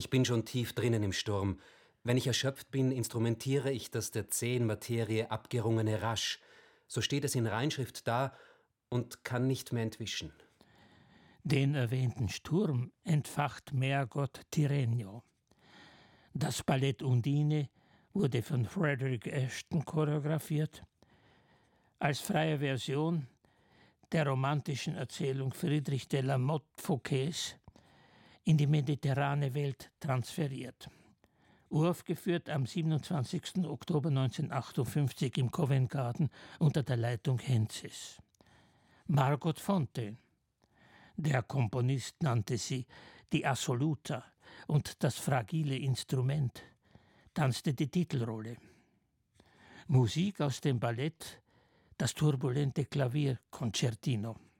Ich bin schon tief drinnen im Sturm. Wenn ich erschöpft bin, instrumentiere ich das der zähen Materie abgerungene rasch. So steht es in Reinschrift da und kann nicht mehr entwischen. Den erwähnten Sturm entfacht Meergott Tirreno. Das Ballett Undine wurde von Frederick Ashton choreografiert. Als freie Version der romantischen Erzählung Friedrich de la Motte Fouqués in die mediterrane Welt transferiert. Uraufgeführt am 27. Oktober 1958 im Covent Garden unter der Leitung Henzes. Margot Fonteyn. Der Komponist nannte sie die Assoluta und das fragile Instrument, tanzte die Titelrolle. Musik aus dem Ballett Das turbulente Klavier Concertino.